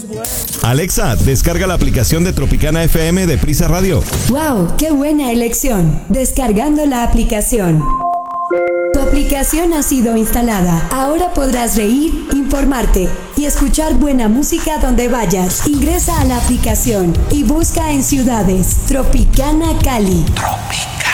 Alexa, descarga la aplicación de Tropicana FM de Prisa Radio. ¡Wow! ¡Qué buena elección! Descargando la aplicación. Tu aplicación ha sido instalada. Ahora podrás reír, informarte y escuchar buena música donde vayas. Ingresa a la aplicación y busca en ciudades Tropicana Cali. Tropicana.